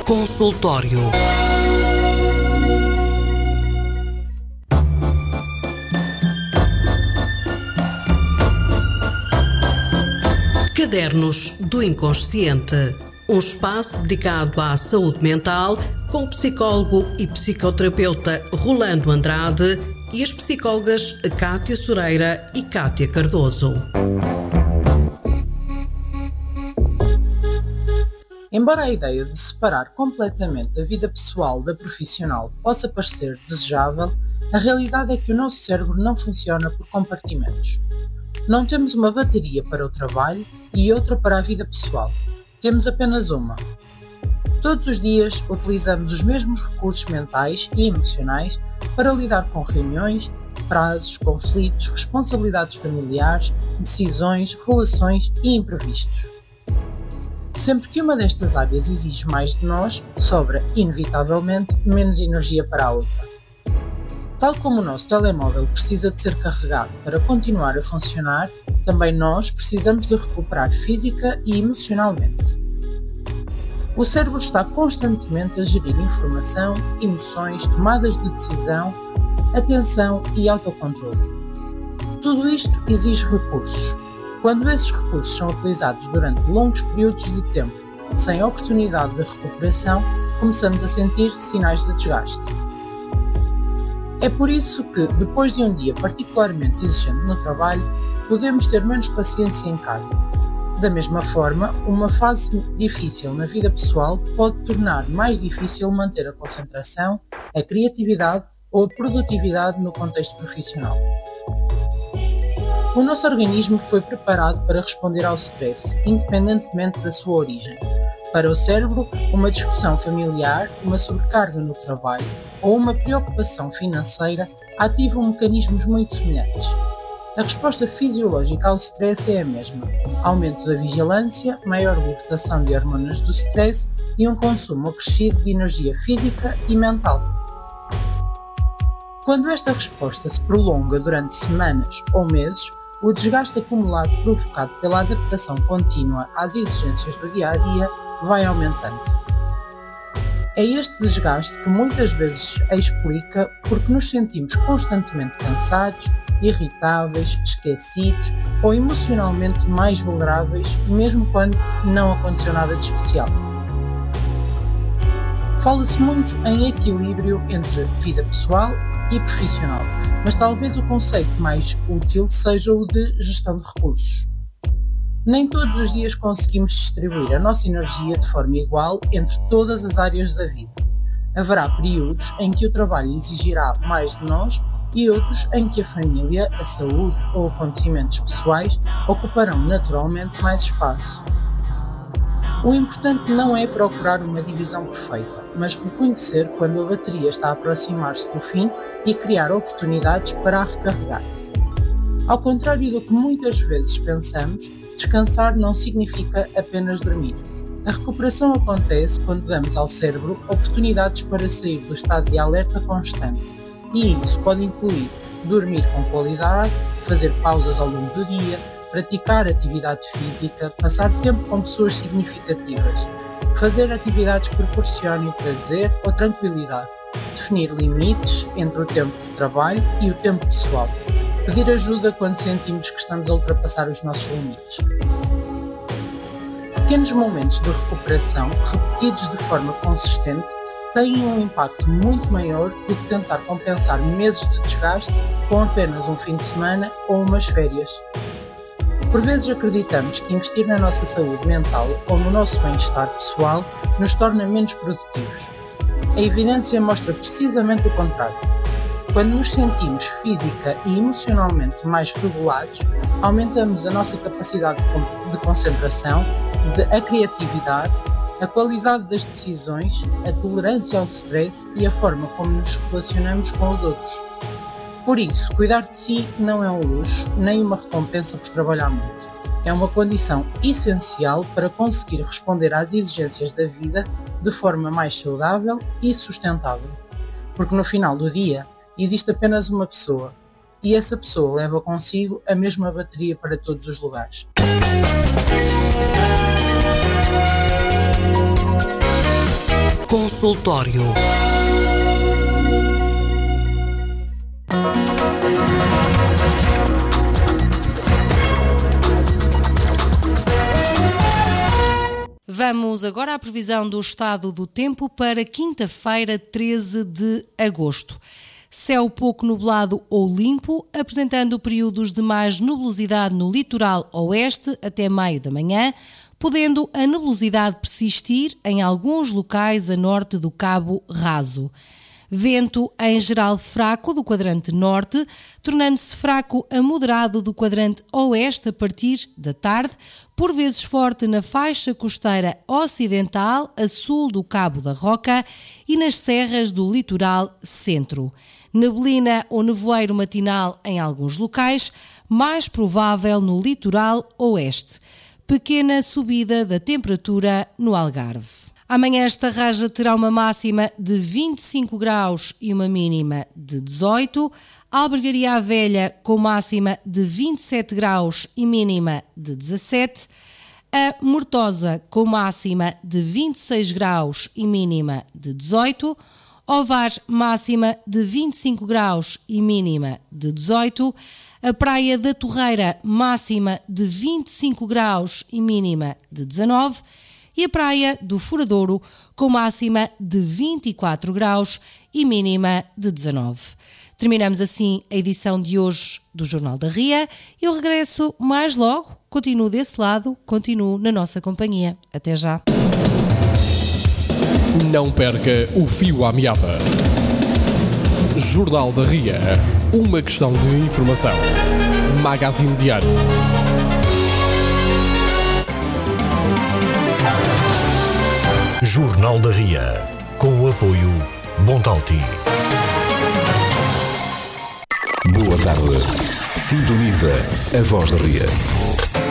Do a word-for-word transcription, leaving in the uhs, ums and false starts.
Consultório. Cadernos do Inconsciente, um espaço dedicado à saúde mental com o psicólogo e psicoterapeuta Rolando Andrade e as psicólogas Cátia Soreira e Cátia Cardoso. Embora a ideia de separar completamente a vida pessoal da profissional possa parecer desejável, a realidade é que o nosso cérebro não funciona por compartimentos. Não temos uma bateria para o trabalho e outra para a vida pessoal. Temos apenas uma. Todos os dias utilizamos os mesmos recursos mentais e emocionais para lidar com reuniões, prazos, conflitos, responsabilidades familiares, decisões, relações e imprevistos. Sempre que uma destas áreas exige mais de nós, sobra, inevitavelmente, menos energia para a outra. Tal como o nosso telemóvel precisa de ser carregado para continuar a funcionar, também nós precisamos de recuperar física e emocionalmente. O cérebro está constantemente a gerir informação, emoções, tomadas de decisão, atenção e autocontrole. Tudo isto exige recursos. Quando esses recursos são utilizados durante longos períodos de tempo, sem oportunidade de recuperação, começamos a sentir sinais de desgaste. É por isso que, depois de um dia particularmente exigente no trabalho, podemos ter menos paciência em casa. Da mesma forma, uma fase difícil na vida pessoal pode tornar mais difícil manter a concentração, a criatividade ou a produtividade no contexto profissional. O nosso organismo foi preparado para responder ao stress, independentemente da sua origem. Para o cérebro, uma discussão familiar, uma sobrecarga no trabalho ou uma preocupação financeira ativam mecanismos muito semelhantes. A resposta fisiológica ao stress é a mesma: aumento da vigilância, maior libertação de hormonas do stress e um consumo acrescido de energia física e mental. Quando esta resposta se prolonga durante semanas ou meses, o desgaste acumulado provocado pela adaptação contínua às exigências do dia-a-dia vai aumentando. É este desgaste que muitas vezes explica porque nos sentimos constantemente cansados, irritáveis, esquecidos ou emocionalmente mais vulneráveis, mesmo quando não aconteceu nada de especial. Fala-se muito em equilíbrio entre vida pessoal e profissional, mas talvez o conceito mais útil seja o de gestão de recursos. Nem todos os dias conseguimos distribuir a nossa energia de forma igual entre todas as áreas da vida. Haverá períodos em que o trabalho exigirá mais de nós e outros em que a família, a saúde ou acontecimentos pessoais ocuparão naturalmente mais espaço. O importante não é procurar uma divisão perfeita, mas reconhecer quando a bateria está a aproximar-se do fim e criar oportunidades para a recarregar. Ao contrário do que muitas vezes pensamos, descansar não significa apenas dormir. A recuperação acontece quando damos ao cérebro oportunidades para sair do estado de alerta constante, e isso pode incluir dormir com qualidade, fazer pausas ao longo do dia, praticar atividade física, passar tempo com pessoas significativas, fazer atividades que proporcionem prazer ou tranquilidade, definir limites entre o tempo de trabalho e o tempo pessoal, pedir ajuda quando sentimos que estamos a ultrapassar os nossos limites. Pequenos momentos de recuperação, repetidos de forma consistente, têm um impacto muito maior do que tentar compensar meses de desgaste com apenas um fim de semana ou umas férias. Por vezes acreditamos que investir na nossa saúde mental ou no nosso bem-estar pessoal nos torna menos produtivos. A evidência mostra precisamente o contrário. Quando nos sentimos física e emocionalmente mais regulados, aumentamos a nossa capacidade de concentração, de a criatividade, a qualidade das decisões, a tolerância ao stress e a forma como nos relacionamos com os outros. Por isso, cuidar de si não é um luxo, nem uma recompensa por trabalhar muito. É uma condição essencial para conseguir responder às exigências da vida de forma mais saudável e sustentável. Porque no final do dia, existe apenas uma pessoa, e essa pessoa leva consigo a mesma bateria para todos os lugares. Consultório. Vamos agora à previsão do estado do tempo para quinta-feira, treze de agosto. Céu pouco nublado ou limpo, apresentando períodos de mais nebulosidade no litoral oeste até meio da manhã, podendo a nebulosidade persistir em alguns locais a norte do Cabo Raso. Vento em geral fraco do quadrante norte, tornando-se fraco a moderado do quadrante oeste a partir da tarde, por vezes forte na faixa costeira ocidental a sul do Cabo da Roca e nas serras do litoral centro. Neblina ou nevoeiro matinal em alguns locais, mais provável no litoral oeste. Pequena subida da temperatura no Algarve. Amanhã esta raja terá uma máxima de vinte e cinco graus e uma mínima de dezoito. Albergaria à Velha com máxima de vinte e sete graus e mínima de dezassete. A Mortosa com máxima de vinte e seis graus e mínima de dezoito. Ovar máxima de vinte e cinco graus e mínima de dezoito. A Praia da Torreira máxima de vinte e cinco graus e mínima de dezanove. E a Praia do Furadouro com máxima de vinte e quatro graus e mínima de dezanove. Terminamos assim a edição de hoje do Jornal da Ria. Eu regresso mais logo, continuo desse lado, continuo na nossa companhia. Até já. Não perca o fio à meada. Jornal da Ria, uma questão de informação. Magazine Diário. Jornal da Ria, com o apoio Bontalti. Boa tarde. Sintoniza a Voz da Ria.